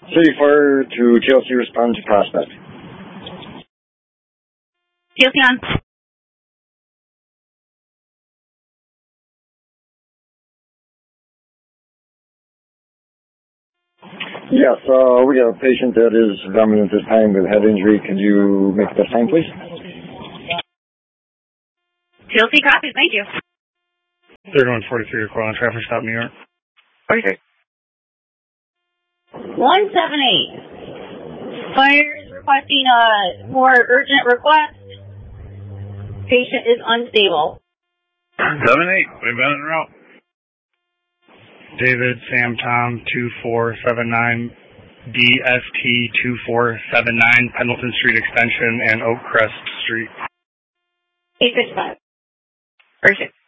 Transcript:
City Fire to TLC respond to prospect. TLC on. Yes, we got a patient that is dominant this time with head injury. Could you make the sign, please? TLC copies, thank you. 3143, you're calling traffic stop, New York. Okay. 178. Fire is requesting a more urgent request. Patient is unstable. 78, we've been en route. David, Sam, Tom, 2479, DST 2479, Pendleton Street Extension and Oak Crest Street. 865. Urgent.